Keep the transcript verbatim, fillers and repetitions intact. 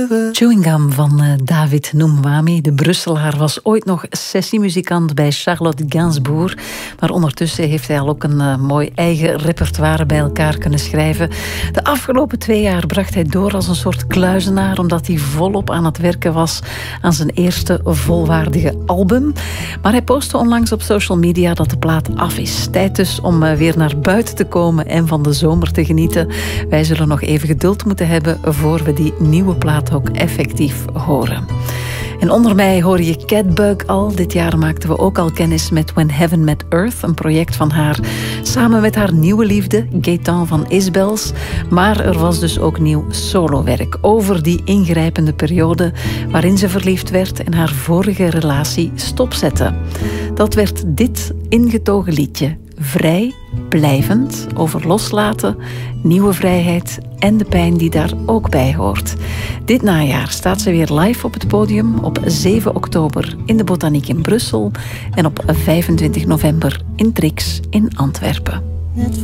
Chewing Gum van uh, David Noumwami. De Brusselaar was ooit nog sessiemuzikant bij Charlotte Gainsbourg. Maar ondertussen heeft hij al ook een uh, mooi eigen repertoire bij elkaar kunnen schrijven. De afgelopen twee jaar bracht hij door als een soort kluizenaar, omdat hij volop aan het werken was aan zijn eerste volwaardige album. Maar hij postte onlangs op social media dat de plaat af is. Tijd dus om uh, weer naar buiten te komen en van de zomer te genieten. Wij zullen nog even geduld moeten hebben voor we die nieuwe plaat ook effectief horen. En onder mij hoor je Catbug al. Dit jaar maakten we ook al kennis met When Heaven Met Earth, een project van haar samen met haar nieuwe liefde, Gaëtan van Isbels. Maar er was dus ook nieuw solowerk over die ingrijpende periode waarin ze verliefd werd en haar vorige relatie stopzette. Dat werd dit ingetogen liedje. Vrij, blijvend, over loslaten, nieuwe vrijheid en de pijn die daar ook bij hoort. Dit najaar staat ze weer live op het podium op zeven oktober in de Botaniek in Brussel en op vijfentwintig november in Trix in Antwerpen.